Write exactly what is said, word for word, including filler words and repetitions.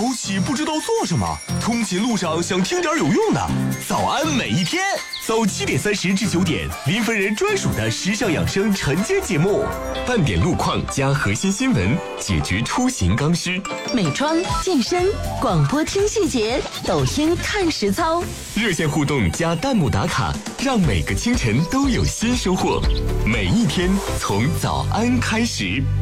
早起不知道做什么，通勤路上想听点有用的。早安每一天，早七点三十至九点，林芬人专属的时尚养生晨间节目，半点路况加核心新闻，解决出行刚需。 美妆、健身、广播听细节，抖音看实操。 热线互动加弹幕打卡，让每个清晨都有新收获。每一天从早安开始。